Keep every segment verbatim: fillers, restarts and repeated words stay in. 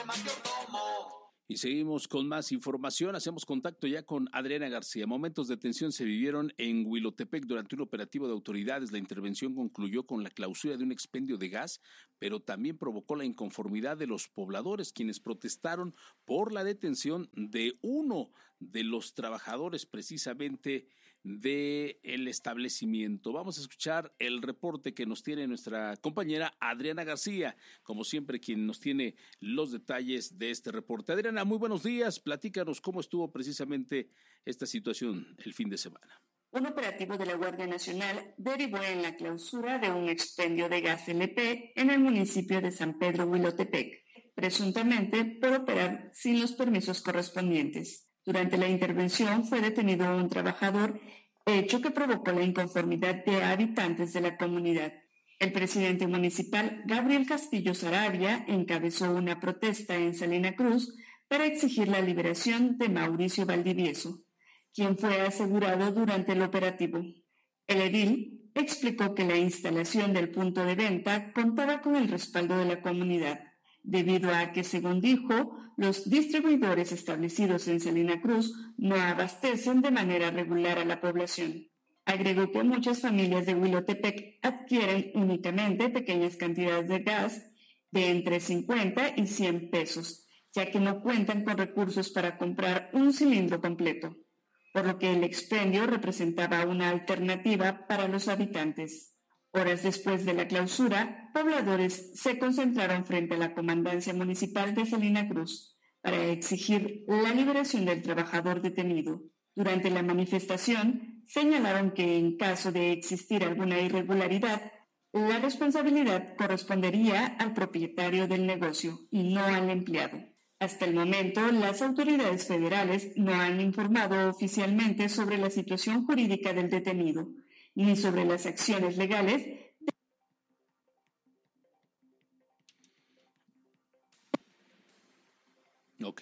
Y seguimos con más información. Hacemos contacto ya con Adriana García. Momentos de tensión se vivieron en Huilotepec durante un operativo de autoridades. La intervención concluyó con la clausura de un expendio de gas, pero también provocó la inconformidad de los pobladores, quienes protestaron por la detención de uno de los trabajadores precisamente del establecimiento. Vamos a escuchar el reporte que nos tiene nuestra compañera Adriana García, como siempre quien nos tiene los detalles de este reporte. Adriana, muy buenos días, platícanos cómo estuvo precisamente esta situación el fin de semana. Un operativo de la Guardia Nacional derivó en la clausura de un expendio de gas L P en el municipio de San Pedro Huilotepec, presuntamente por operar sin los permisos correspondientes. Durante la intervención fue detenido un trabajador, hecho que provocó la inconformidad de habitantes de la comunidad. El presidente municipal, Gabriel Castillo Saravia, encabezó una protesta en Salina Cruz para exigir la liberación de Mauricio Valdivieso, quien fue asegurado durante el operativo. El edil explicó que la instalación del punto de venta contaba con el respaldo de la comunidad, debido a que, según dijo, los distribuidores establecidos en Salina Cruz no abastecen de manera regular a la población. Agregó que muchas familias de Huilotepec adquieren únicamente pequeñas cantidades de gas de entre cincuenta y cien pesos, ya que no cuentan con recursos para comprar un cilindro completo, por lo que el expendio representaba una alternativa para los habitantes. Horas después de la clausura, pobladores se concentraron frente a la Comandancia Municipal de Salina Cruz para exigir la liberación del trabajador detenido. Durante la manifestación, señalaron que en caso de existir alguna irregularidad, la responsabilidad correspondería al propietario del negocio y no al empleado. Hasta el momento, las autoridades federales no han informado oficialmente sobre la situación jurídica del detenido, ni sobre las acciones legales. De... Ok,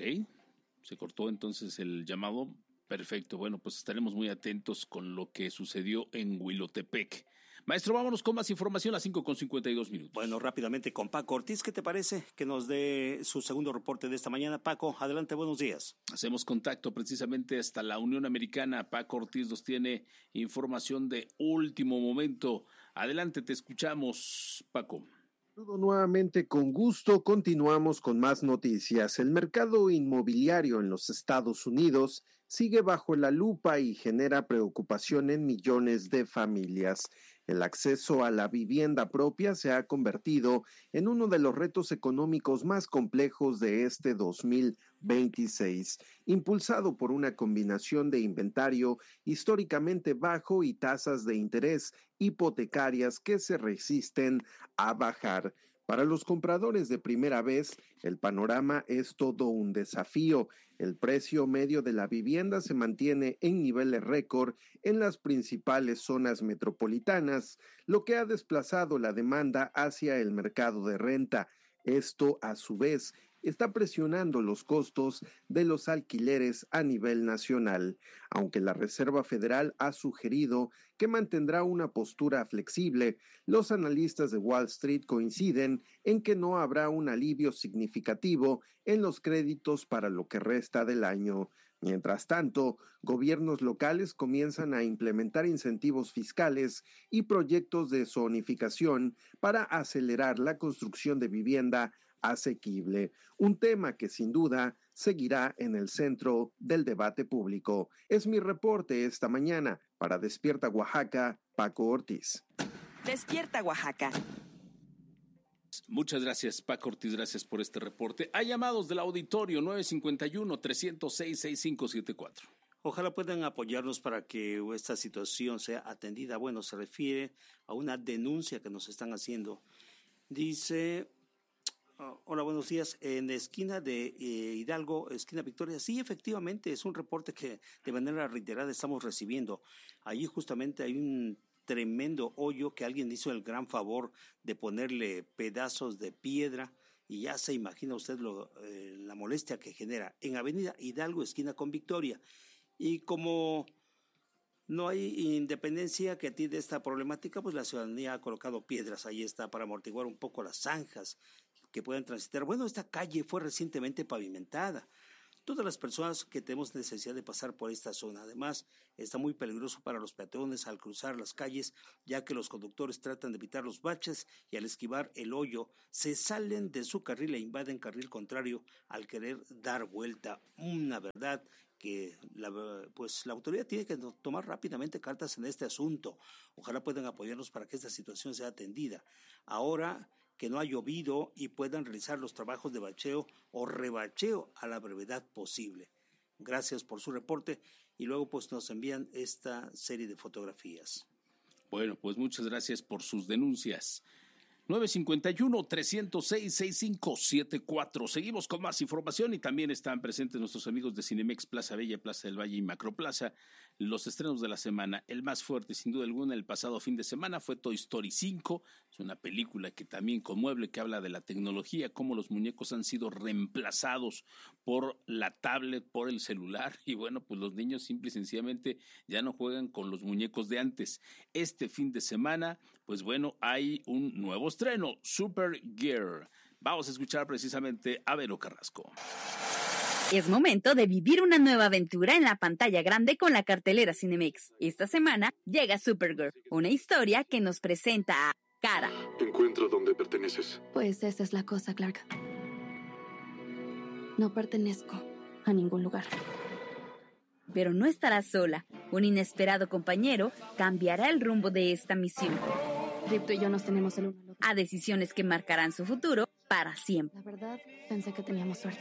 se cortó entonces el llamado. Perfecto, bueno, pues estaremos muy atentos con lo que sucedió en Huilotepec. Maestro, vámonos con más información a cinco con cincuenta y dos minutos. Bueno, rápidamente con Paco Ortiz, ¿qué te parece que nos dé su segundo reporte de esta mañana? Paco, adelante, buenos días. Hacemos contacto precisamente hasta la Unión Americana. Paco Ortiz nos tiene información de último momento. Adelante, te escuchamos, Paco. Nuevamente con gusto, continuamos con más noticias. El mercado inmobiliario en los Estados Unidos sigue bajo la lupa y genera preocupación en millones de familias. El acceso a la vivienda propia se ha convertido en uno de los retos económicos más complejos de este dos mil veintiséis, impulsado por una combinación de inventario históricamente bajo y tasas de interés hipotecarias que se resisten a bajar. Para los compradores de primera vez, el panorama es todo un desafío. El precio medio de la vivienda se mantiene en niveles récord en las principales zonas metropolitanas, lo que ha desplazado la demanda hacia el mercado de renta. Esto, a su vez, está presionando los costos de los alquileres a nivel nacional, aunque la Reserva Federal ha sugerido que mantendrá una postura flexible. Los analistas de Wall Street coinciden en que no habrá un alivio significativo en los créditos para lo que resta del año. Mientras tanto, gobiernos locales comienzan a implementar incentivos fiscales y proyectos de zonificación para acelerar la construcción de vivienda asequible, un tema que sin duda seguirá en el centro del debate público. Es mi reporte esta mañana para Despierta Oaxaca, Paco Ortiz. Despierta Oaxaca. Muchas gracias, Paco Ortiz, gracias por este reporte. Hay llamados del auditorio nueve cinco uno, tres cero seis, seis cinco siete cuatro. Ojalá puedan apoyarnos para que esta situación sea atendida. Bueno, se refiere a una denuncia que nos están haciendo. Dice... Uh, hola, buenos días. En la esquina de eh, Hidalgo, esquina Victoria, sí, efectivamente, es un reporte que de manera reiterada estamos recibiendo. Allí justamente hay un tremendo hoyo que alguien hizo el gran favor de ponerle pedazos de piedra y ya se imagina usted lo, eh, la molestia que genera en Avenida Hidalgo, esquina con Victoria. Y como no hay independencia que atiende esta problemática, pues la ciudadanía ha colocado piedras, ahí está, para amortiguar un poco las zanjas que puedan transitar. Bueno, esta calle fue recientemente pavimentada. Todas las personas que tenemos necesidad de pasar por esta zona. Además, está muy peligroso para los peatones al cruzar las calles, ya que los conductores tratan de evitar los baches y al esquivar el hoyo, se salen de su carril e invaden carril contrario al querer dar vuelta. Una verdad que la, pues, la autoridad tiene que tomar rápidamente cartas en este asunto. Ojalá puedan apoyarnos para que esta situación sea atendida. Ahora que no ha llovido y puedan realizar los trabajos de bacheo o rebacheo a la brevedad posible. Gracias por su reporte y luego pues nos envían esta serie de fotografías. Bueno, pues muchas gracias por sus denuncias. nueve cinco uno, tres cero seis, seis cinco siete cuatro. Seguimos con más información y también están presentes nuestros amigos de Cinemex, Plaza Bella, Plaza del Valle y Macroplaza. Los estrenos de la semana, el más fuerte sin duda alguna el pasado fin de semana fue Toy Story cinco. Es una película que también conmueve, que habla de la tecnología, cómo los muñecos han sido reemplazados por la tablet, por el celular, y bueno, pues los niños simple y sencillamente ya no juegan con los muñecos de antes. Este fin de semana, pues bueno, hay un nuevo estreno, Supergear. Vamos a escuchar precisamente a Vero Carrasco. Es momento de vivir una nueva aventura en la pantalla grande con la cartelera Cinemex. Esta semana llega Supergirl, una historia que nos presenta a Kara. Encuentro dónde perteneces. Pues esa es la cosa, Clark. No pertenezco a ningún lugar. Pero no estará sola. Un inesperado compañero cambiará el rumbo de esta misión. Ripto y yo nos tenemos el uno al otro. A decisiones que marcarán su futuro para siempre. La verdad, pensé que teníamos suerte.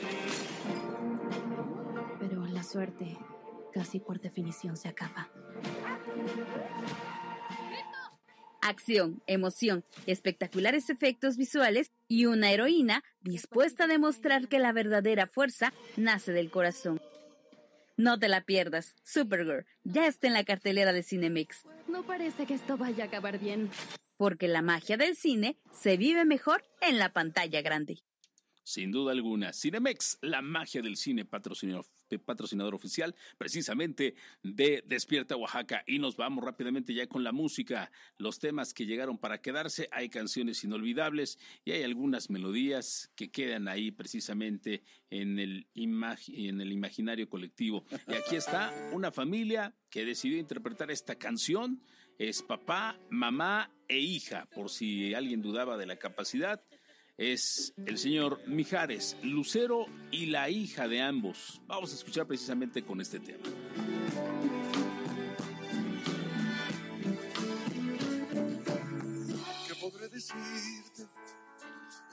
Pero la suerte casi por definición se acaba. Acción, emoción, espectaculares efectos visuales y una heroína dispuesta a demostrar que la verdadera fuerza nace del corazón. No te la pierdas, Supergirl ya está en la cartelera de Cinemex. No parece que esto vaya a acabar bien. Porque la magia del cine se vive mejor en la pantalla grande. Sin duda alguna, Cinemex, la magia del cine, patrocinador, patrocinador oficial precisamente de Despierta Oaxaca. Y nos vamos rápidamente ya con la música, los temas que llegaron para quedarse. Hay canciones inolvidables y hay algunas melodías que quedan ahí precisamente en el, imag- en el imaginario colectivo. Y aquí está una familia que decidió interpretar esta canción. Es papá, mamá e hija, por si alguien dudaba de la capacidad. Es el señor Mijares, Lucero y la hija de ambos. Vamos a escuchar precisamente con este tema. ¿Qué podré decirte?